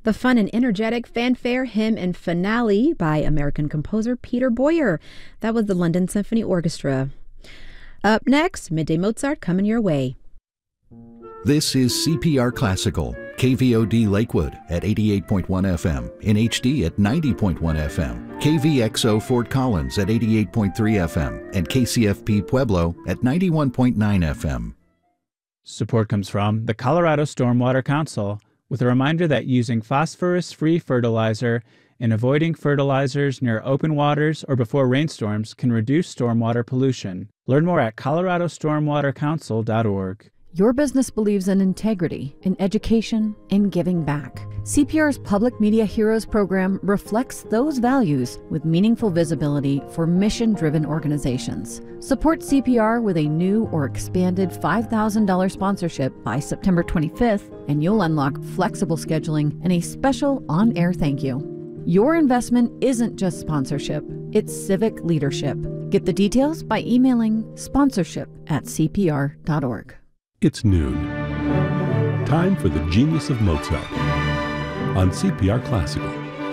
The fun and energetic fanfare, hymn, and finale by American composer Peter Boyer. That was the London Symphony Orchestra. Up next, Midday Mozart coming your way. This is CPR Classical, KVOD Lakewood at 88.1 FM, in HD at 90.1 FM, KVXO Fort Collins at 88.3 FM, and KCFP Pueblo at 91.9 FM. Support comes from the Colorado Stormwater Council, with a reminder that using phosphorus-free fertilizer and avoiding fertilizers near open waters or before rainstorms can reduce stormwater pollution. Learn more at coloradostormwatercouncil.org. Your business believes in integrity, in education, in giving back. CPR's Public Media Heroes program reflects those values with meaningful visibility for mission-driven organizations. Support CPR with a new or expanded $5,000 sponsorship by September 25th, and you'll unlock flexible scheduling and a special on-air thank you. Your investment isn't just sponsorship, it's civic leadership. Get the details by emailing sponsorship@cpr.org. It's noon. Time for the Genius of Mozart on CPR Classical.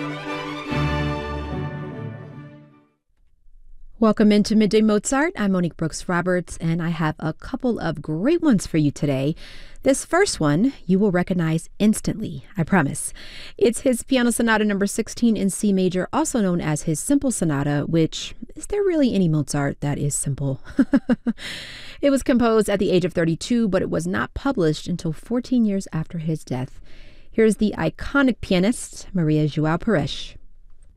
Welcome into Midday Mozart. I'm Monique Brooks Roberts, and I have a couple of great ones for you today. This first one you will recognize instantly, I promise. It's his Piano Sonata number 16 in C major, also known as his Simple Sonata, which, is there really any Mozart that is simple? It was composed at the age of 32, but it was not published until 14 years after his death. Here's the iconic pianist, Maria João Pires.